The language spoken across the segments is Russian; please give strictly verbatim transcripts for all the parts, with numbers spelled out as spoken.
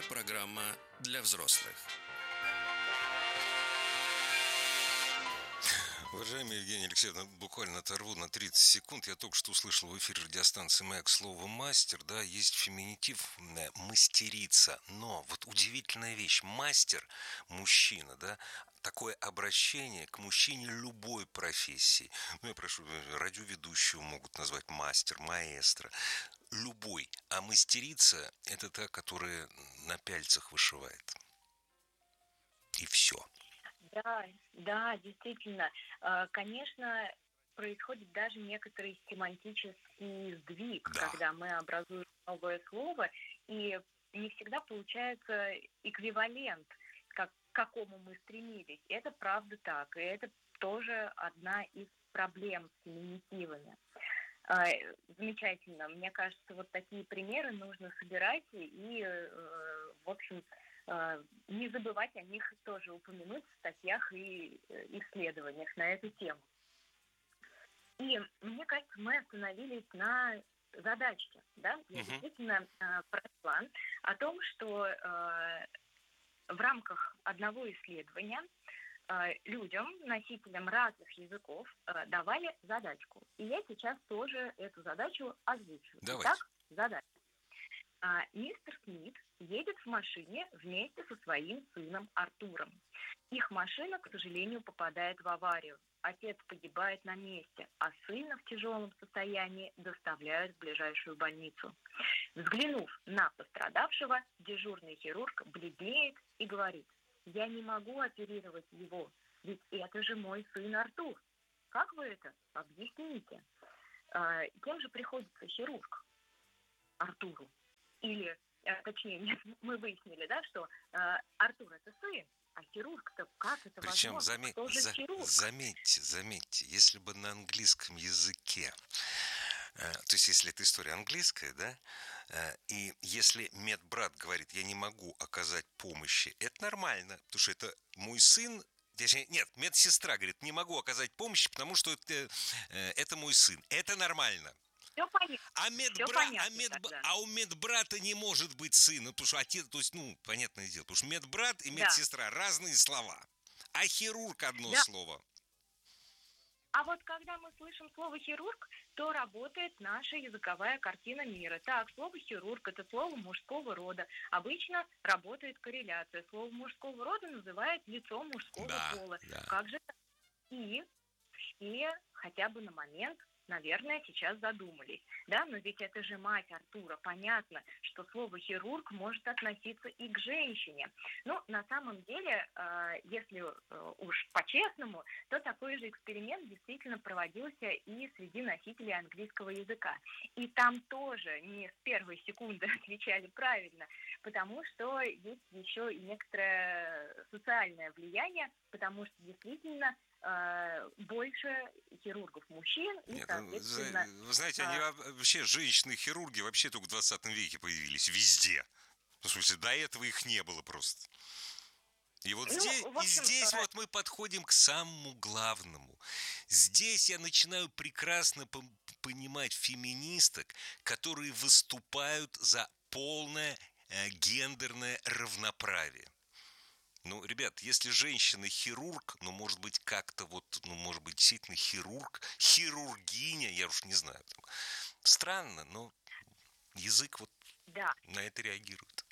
Образовательная программа для взрослых. Уважаемый Евгений Алексеевна, буквально оторву на тридцать секунд. Я только что услышал в эфире радиостанции «Маяк» слово «мастер». Да, есть феминитив э, «мастерица». Но вот удивительная вещь. Мастер, мужчина, да, такое обращение к мужчине любой профессии. Ну, я прошу, э, радиоведущего могут назвать мастер, маэстро. Любой. А мастерица – это та, которая на пяльцах вышивает. И все. Да, да, действительно. Э, Конечно, происходит даже некоторый семантический сдвиг, Да. когда мы образуем новое слово, и не всегда получается эквивалент, как, к какому мы стремились. Это правда так, и это тоже одна из проблем с феминитивами. Э, Замечательно. Мне кажется, вот такие примеры нужно собирать и, э, в общем, э, не забывать о них тоже упомянуть в статьях и э, исследованиях на эту тему. И мне кажется, мы остановились на задачке, да? Я Мгм. действительно э, прочла о том, что э, в рамках одного исследования э, людям, носителям разных языков, э, давали задачку. И я сейчас тоже эту задачу озвучу. Давайте. Итак, задача. А, Мистер Смит едет в машине вместе со своим сыном Артуром. Их машина, к сожалению, попадает в аварию. Отец погибает на месте, а сына в тяжелом состоянии доставляют в ближайшую больницу. Взглянув на пострадавшего, дежурный хирург бледнеет и говорит: «Я не могу оперировать его, ведь это же мой сын Артур. Как вы это объясните?» А, Кем же приходится хирург Артуру? Или, э, точнее, нет, мы выяснили, да, что э, Артур это сын, а хирург-то как это Причем, возможно? заме- Кто же за- хирург? заметьте, заметьте, если бы на английском языке, э, то есть если это история английская, да, э, и если медбрат говорит: я не могу оказать помощи, это нормально, потому что это мой сын. Точнее, нет, медсестра говорит: не могу оказать помощь, потому что это, э, это мой сын. Это нормально. Все понятно, А, все медбра... а, понятно медб... тогда. а у медбрата не может быть сына, потому что отец, то есть, ну, понятное дело, потому что медбрат и Да. медсестра разные слова, а хирург одно Да. слово. А вот когда мы слышим слово «хирург», то работает наша языковая картина мира. Так, слово «хирург» – это слово мужского рода. Обычно работает корреляция. Слово мужского рода называет лицо мужского Да, пола. да. Как же так? И все хотя бы на момент, наверное, сейчас задумались. Да, но ведь это же мать Артура. Понятно, что слово «хирург» может относиться и к женщине. Но на самом деле, э, если э, уж по-честному, то такой же эксперимент действительно проводился и среди носителей английского языка. И там тоже не с первой секунды отвечали правильно, потому что есть еще и некоторое социальное влияние, потому что действительно э, больше хирургов мужчин, и, Нет, соответственно... вы знаете, они а, вообще, женщины-хирурги, вообще только в двадцатом веке появились везде. В смысле, до этого их не было просто. И вот ну, здесь, в и общем, здесь э, вот мы подходим к самому главному. Здесь я начинаю прекрасно пом- понимать феминисток, которые выступают за полное э, гендерное равноправие. Ну, ребят, если женщина хирург, ну, может быть, как-то вот, ну, может быть, действительно хирург, хирургиня, я уж не знаю. Там. Странно, но язык вот да, на это реагирует.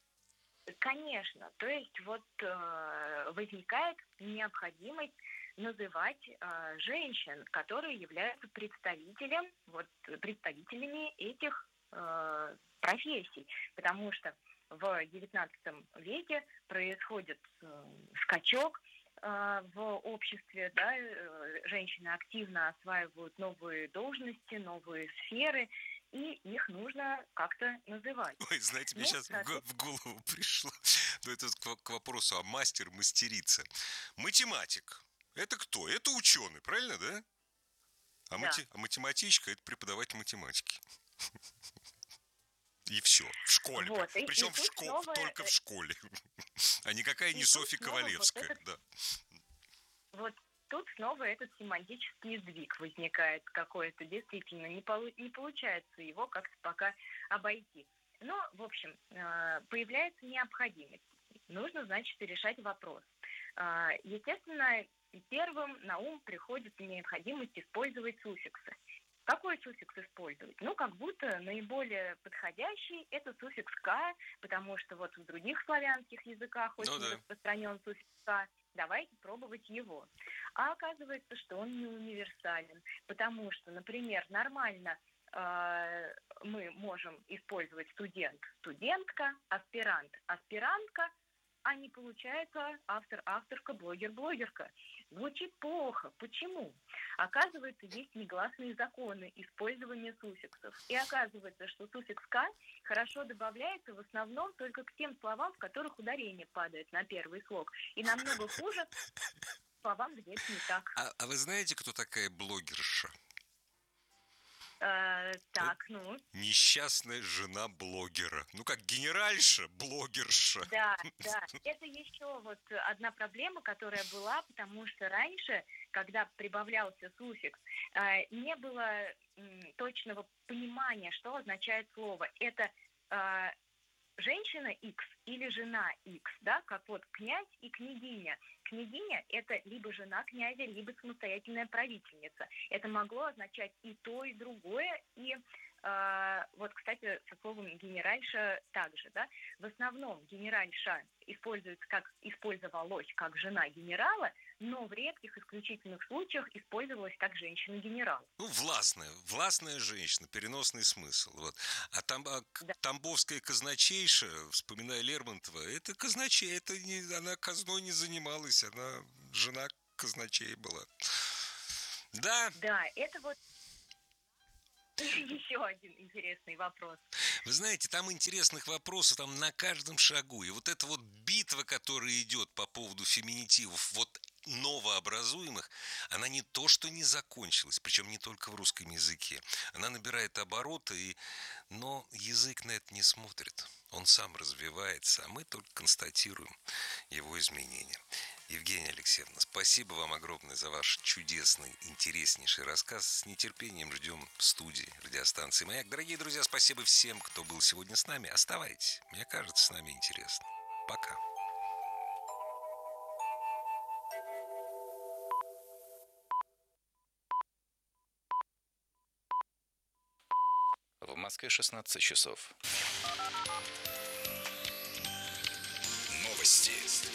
конечно. То есть вот э, возникает необходимость называть э, женщин, которые являются представителем, вот, представителями этих э, профессий. Потому что в девятнадцатом веке происходит э, скачок э, в обществе, да, э, женщины активно осваивают новые должности, новые сферы, и их нужно как-то называть. Ой, знаете, мне Ну, сейчас в го- в голову пришло, ну, это к к вопросу о мастер-мастерице. Математик. Это кто? Это ученый, правильно, да? А, да. мати... а математичка – это преподаватель математики. И все. В школе. Вот, и, и Причем в тут школе, снова, только в э, школе. А никакая не и тут Софья снова вот Ковалевская. этот, Да. вот тут снова этот семантический сдвиг возникает какой-то, действительно, не, полу- не получается его как-то пока обойти. Но, в общем, э, появляется необходимость. Нужно, значит, решать вопрос. Э, естественно, первым на ум приходит необходимость использовать суффиксы. Какой суффикс использовать? Ну, как будто наиболее подходящий это суффикс «к», потому что вот в других славянских языках Ну очень да. распространен суффикс «к». Давайте пробовать его. А оказывается, что он не универсален, потому что, например, нормально э, мы можем использовать студент, студентка, аспирант, аспирантка, а не получается автор, авторка, блогер, блогерка. Звучит плохо. Почему? Оказывается, есть негласные законы использования суффиксов. И оказывается, что суффикс «к» хорошо добавляется в основном только к тем словам, в которых ударение падает на первый слог. И намного хуже словам, где это не так. А, а вы знаете, кто такая блогерша? Э, так, ну... Несчастная жена блогера. Ну, как генеральша, блогерша. Да, да. Это еще вот одна проблема, которая была, потому что раньше, когда прибавлялся суффикс, э, не было м, точного понимания, что означает слово. Это э, женщина X или жена X, да, как вот князь и княгиня. Княгиня – это либо жена князя, либо самостоятельная правительница. Это могло означать и то, и другое, и э, вот, кстати, со словом генеральша также, да. В основном генеральша используется как, использовалась как жена генерала, но в редких исключительных случаях использовалась как женщина-генерал. Ну, властная, властная женщина, переносный смысл. Вот. А там а, Да. тамбовская казначейша, вспоминая Лермонтова, это казначей, это не, она казной не занималась, она жена казначея была. Да. Да, это вот еще один интересный вопрос. Вы знаете, там интересных вопросов там на каждом шагу. И вот эта вот битва, которая идет по поводу феминитивов, вот новообразуемых, она не то что не закончилась, причем не только в русском языке. Она набирает обороты, и... но язык на это не смотрит. Он сам развивается, а мы только констатируем его изменения. Евгения Алексеевна, спасибо вам огромное за ваш чудесный, интереснейший рассказ. С нетерпением ждем в студии радиостанции «Маяк». Дорогие друзья, спасибо всем, кто был сегодня с нами. Оставайтесь. Мне кажется, с нами интересно. Пока. В Москве шестнадцать часов. Новости.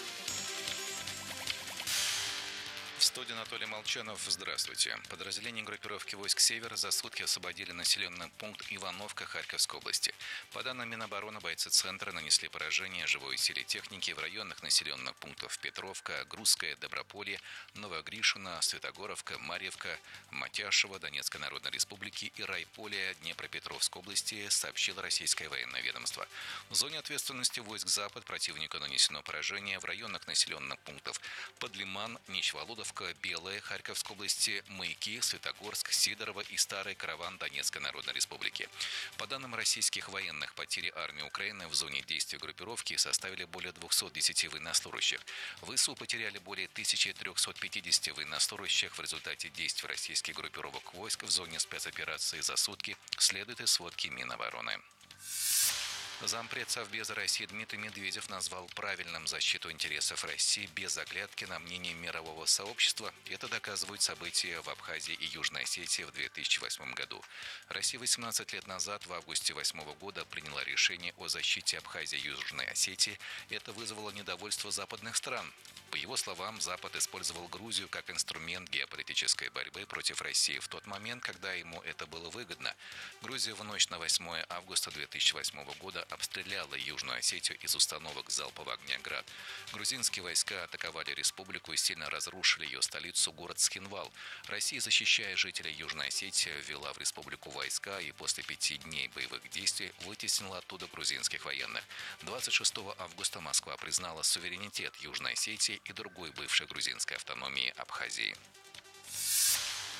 В студии Анатолий Молчанов. Здравствуйте. Подразделения группировки войск «Север» за сутки освободили населенный пункт Ивановка Харьковской области. По данным Минобороны, бойцы центра нанесли поражение живой силе техники в районах населенных пунктов Петровка, Грузская, Доброполье, Новая Гришина, Светогоровка, Марьевка, Матяшево, Донецкой Народной Республики и райполе Днепропетровской области, сообщило российское военное ведомство. В зоне ответственности войск «Запад» противнику нанесено поражение в районах населенных пунктов Подлиман, Нечволодовка, Белая Харьковской области, Маяки, Светогорск, Сидорово и Старый Караван Донецкой Народной Республики. По данным российских военных, потери армии Украины в зоне действия группировки составили более двухсот десяти военнослужащих. ВСУ потеряли более тысячи трёхсот пятидесяти военнослужащих в результате действий российских группировок войск в зоне спецоперации за сутки, следует из сводки Минобороны. Зампред Совбеза России Дмитрий Медведев назвал правильным защиту интересов России без оглядки на мнение мирового сообщества. Это доказывают события в Абхазии и Южной Осетии в две тысячи восьмом году. Россия восемнадцать лет назад, в августе две тысячи восьмого года, приняла решение о защите Абхазии и Южной Осетии. Это вызвало недовольство западных стран. По его словам, Запад использовал Грузию как инструмент геополитической борьбы против России в тот момент, когда ему это было выгодно. Грузия в ночь на восьмое августа две тысячи восьмого года обстреляла Южную Осетию из установок залпового огня «Град». Грузинские войска атаковали республику и сильно разрушили ее столицу, город Схинвал. Россия, защищая жителей Южной Осетии, ввела в республику войска и после пяти дней боевых действий вытеснила оттуда грузинских военных. двадцать шестого августа Москва признала суверенитет Южной Осетии и другой бывшей грузинской автономии Абхазии.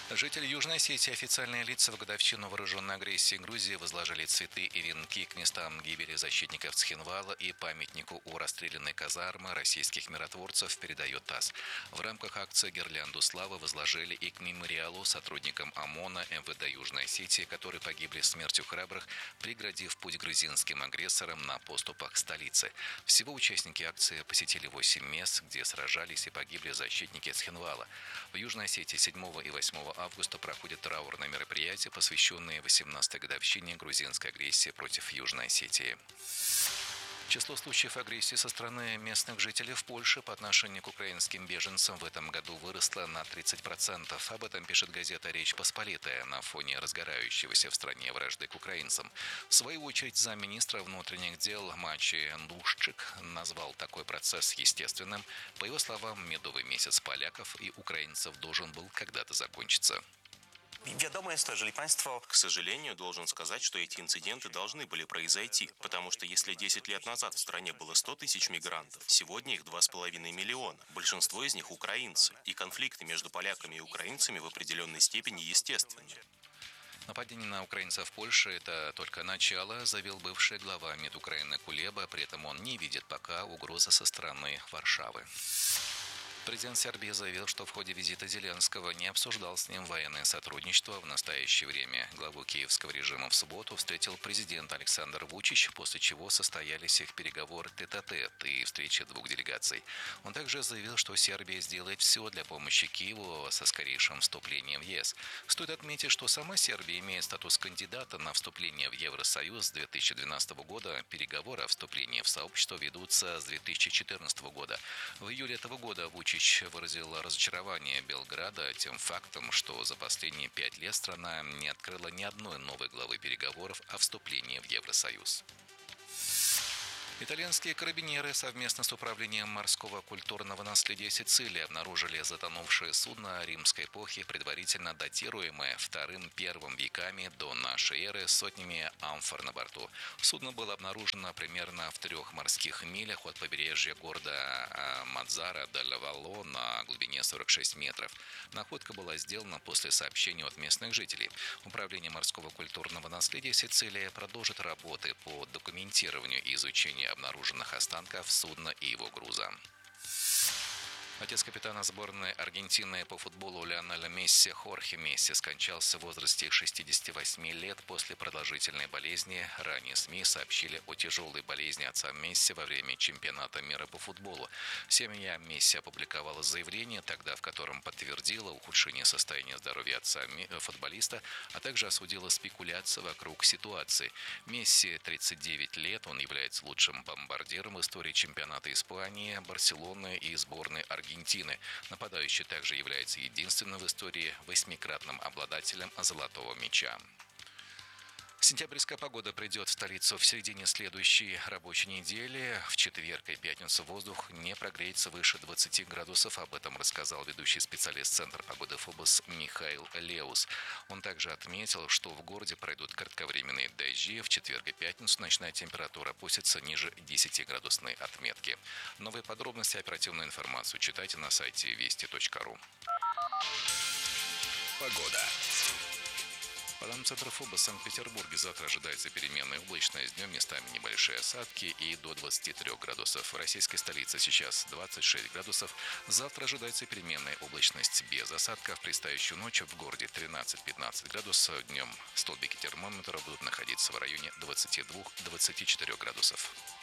Жители Южной Осетии, официальные лица в годовщину вооруженной агрессии Грузии возложили цветы и венки к местам гибели защитников Цхинвала и памятнику у расстрелянной казармы российских миротворцев, передает ТАСС. В рамках акции «Гирлянду славы» возложили и к мемориалу сотрудникам ОМОНа эм вэ дэ Южной Осетии, которые погибли смертью храбрых, преградив путь грузинским агрессорам на поступах к столице. Всего участники акции посетили восемь мест, где сражались и погибли защитники Цхинвала. В Южной Осетии седьмого и восьмого августа проходят траурные мероприятия, посвященные восемнадцатой годовщине грузинской агрессии против Южной Осетии. Число случаев агрессии со стороны местных жителей в Польше по отношению к украинским беженцам в этом году выросло на тридцать процентов. Об этом пишет газета «Речь Посполитая» на фоне разгорающегося в стране вражды к украинцам. В свою очередь, замминистра внутренних дел Мачи Лушчик назвал такой процесс естественным. По его словам, медовый месяц поляков и украинцев должен был когда-то закончиться. К сожалению, должен сказать, что эти инциденты должны были произойти, потому что если десять лет назад в стране было сто тысяч мигрантов, сегодня их два с половиной миллиона. Большинство из них украинцы, и конфликты между поляками и украинцами в определенной степени естественны. Нападение на украинцев в Польше – это только начало, заявил бывший глава МИД Украины Кулеба, при этом он не видит пока угрозы со стороны Варшавы. Президент Сербии заявил, что в ходе визита Зеленского не обсуждал с ним военное сотрудничество. В настоящее время главу киевского режима в субботу встретил президент Александр Вучич, после чего состоялись их переговоры тет-а-тет и встреча двух делегаций. Он также заявил, что Сербия сделает все для помощи Киеву со скорейшим вступлением в ЕС. Стоит отметить, что сама Сербия имеет статус кандидата на вступление в Евросоюз с две тысячи двенадцатого года. Переговоры о вступлении в сообщество ведутся с две тысячи четырнадцатого года. В июле этого года Вучич выразил разочарование Белграда тем фактом, что за последние пять лет страна не открыла ни одной новой главы переговоров о вступлении в Евросоюз. Итальянские карабинеры совместно с Управлением морского культурного наследия Сицилии обнаружили затонувшее судно римской эпохи, предварительно датируемое вторым-первым веками до нашей эры с сотнями амфор на борту. Судно было обнаружено примерно в трех морских милях от побережья города Мадзара дель Валло на глубине сорок шесть метров. Находка была сделана после сообщения от местных жителей. Управление морского культурного наследия Сицилии продолжит работы по документированию и изучению обнаруженных останков судна и его груза. Отец капитана сборной Аргентины по футболу Лионеля Месси Хорхе Месси скончался в возрасте шестидесяти восьми лет после продолжительной болезни. Ранее СМИ сообщили о тяжелой болезни отца Месси во время чемпионата мира по футболу. Семья Месси опубликовала заявление, тогда в котором подтвердила ухудшение состояния здоровья отца футболиста, а также осудила спекуляции вокруг ситуации. Месси тридцать девять лет, он является лучшим бомбардиром в истории чемпионата Испании, Барселоны и сборной Аргентины. Аргентины. Нападающий также является единственным в истории восьмикратным обладателем золотого мяча. Сентябрьская погода придет в столицу в середине следующей рабочей недели. В четверг и пятницу воздух не прогреется выше двадцати градусов. Об этом рассказал ведущий специалист Центра погоды ФОБОС Михаил Леус. Он также отметил, что в городе пройдут кратковременные дожди. В четверг и пятницу ночная температура опустится ниже десятиградусной отметки. Новые подробности и оперативную информацию читайте на сайте вести точка ру. Погода. По данным Центра ФОБОС в Санкт-Петербурге завтра ожидается переменная облачность, днем местами небольшие осадки и до двадцати трёх градусов. В российской столице сейчас двадцать шесть градусов. Завтра ожидается переменная облачность без осадков. Предстоящую ночь в городе тринадцать-пятнадцать градусов. Днем столбики термометра будут находиться в районе двадцати двух — двадцати четырёх градусов.